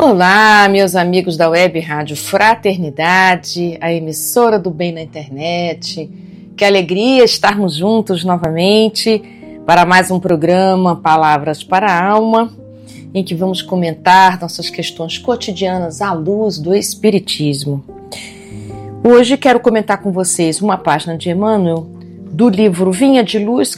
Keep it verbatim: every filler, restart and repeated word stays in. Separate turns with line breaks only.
Olá, meus amigos da Web Rádio Fraternidade, a emissora do bem na internet. Que alegria estarmos juntos novamente para mais um programa Palavras para a Alma, em que vamos comentar nossas questões cotidianas à luz do Espiritismo. Hoje quero comentar com vocês uma página de Emmanuel do livro Vinha de Luz,